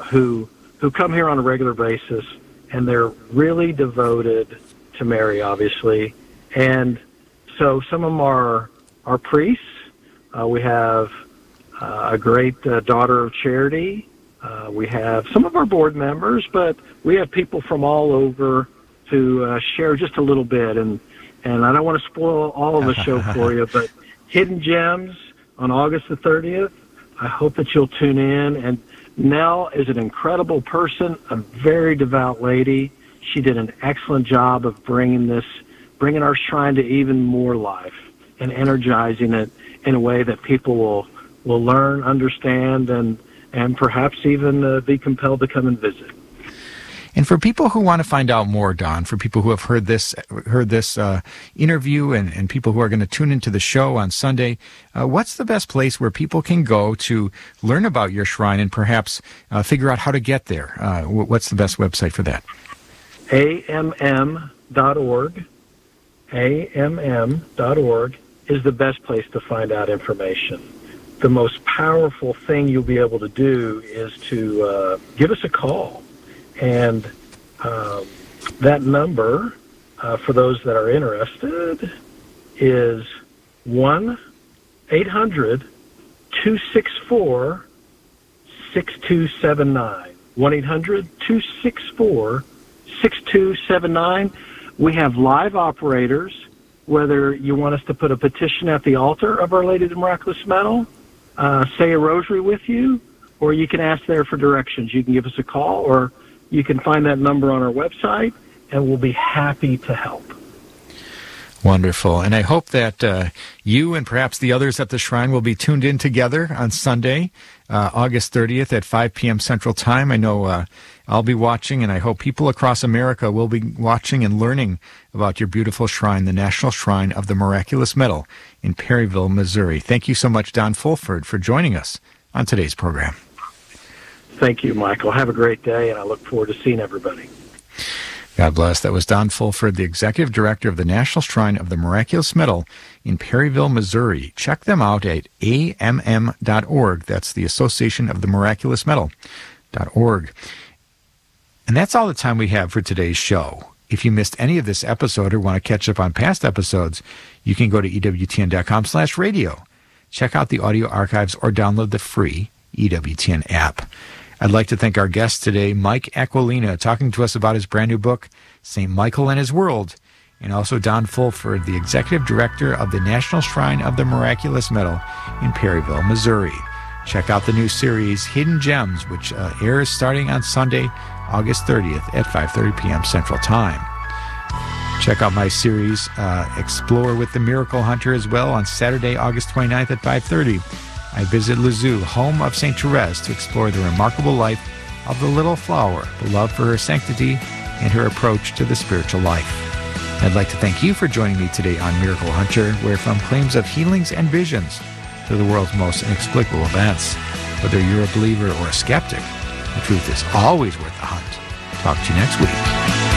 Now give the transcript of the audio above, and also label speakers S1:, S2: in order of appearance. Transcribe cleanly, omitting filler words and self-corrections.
S1: who come here on a regular basis, and they're really devoted to Mary, obviously. And so some of them are priests. We have a great daughter of charity. We have some of our board members, but we have people from all over to share just a little bit. And I don't want to spoil all of the show for you, but Hidden Gems on August the 30th. I hope that you'll tune in. And Nell is an incredible person, a very devout lady. She did an excellent job of bringing our shrine to even more life and energizing it in a way that people will learn, understand, and perhaps even be compelled to come and visit.
S2: And for people who want to find out more, Don, for people who have heard this interview and people who are going to tune into the show on Sunday, what's the best place where people can go to learn about your shrine and perhaps figure out how to get there? What's the best website for that?
S1: AMM.org. AMM.org is the best place to find out information. The most powerful thing you'll be able to do is to give us a call. And that number, for those that are interested, is 1-800-264-6279. 1-800-264-6279. We have live operators, whether you want us to put a petition at the altar of Our Lady of the Miraculous Medal, say a rosary with you, or you can ask there for directions. You can give us a call, or you can find that number on our website, and we'll be happy to help.
S2: Wonderful. And I hope that you and perhaps the others at the shrine will be tuned in together on Sunday, August 30th at 5 p.m. Central Time. I know I'll be watching, and I hope people across America will be watching and learning about your beautiful shrine, the National Shrine of the Miraculous Medal in Perryville, Missouri. Thank you so much, Don Fulford, for joining us on today's program.
S1: Thank you, Michael. Have a great day, and I look forward to seeing everybody.
S2: God bless. That was Don Fulford, the Executive Director of the National Shrine of the Miraculous Medal in Perryville, Missouri. Check them out at AMM.org. That's the Association of the Miraculous Medal.org. And that's all the time we have for today's show. If you missed any of this episode or want to catch up on past episodes, you can go to EWTN.com/radio. Check out the audio archives or download the free EWTN app. I'd like to thank our guest today, Mike Aquilina, talking to us about his brand new book, St. Michael and His World, and also Don Fulford, the Executive Director of the National Shrine of the Miraculous Medal in Perryville, Missouri. Check out the new series, Hidden Gems, which airs starting on Sunday, August 30th at 5:30 p.m. Central Time. Check out my series, Explore with the Miracle Hunter, as well on Saturday, August 29th at 5:30. I visit Lisieux, home of St. Therese, to explore the remarkable life of the little flower, the love for her sanctity, and her approach to the spiritual life. I'd like to thank you for joining me today on Miracle Hunter, where from claims of healings and visions to the world's most inexplicable events, whether you're a believer or a skeptic, the truth is always worth the hunt. Talk to you next week.